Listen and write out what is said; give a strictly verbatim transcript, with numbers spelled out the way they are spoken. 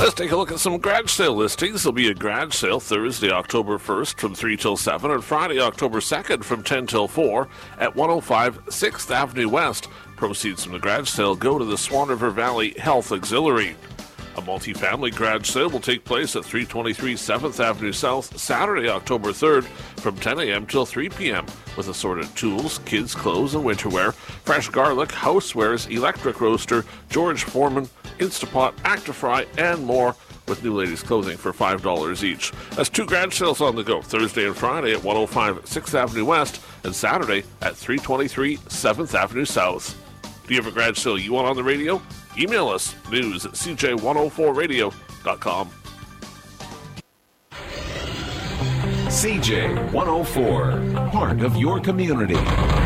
Let's take a look at some garage sale listings. There'll be a garage sale Thursday, October first from three till seven, and Friday, October second from ten till four at one oh five sixth Avenue West. Proceeds from the garage sale go to the Swan River Valley Health Auxiliary. A multi-family garage sale will take place at three twenty-three seventh Avenue South Saturday, October third from ten a.m. till three p.m. with assorted tools, kids' clothes, and winterwear, fresh garlic, housewares, electric roaster, George Foreman, Instapot, Actifry, and more, with new ladies' clothing for five dollars each. That's two garage sales on the go, Thursday and Friday at one oh five sixth Avenue West and Saturday at three twenty-three seventh Avenue South. Do you have a garage sale you want on the radio? Email us, news at c j one oh four radio dot com. C J one oh four, part of your community.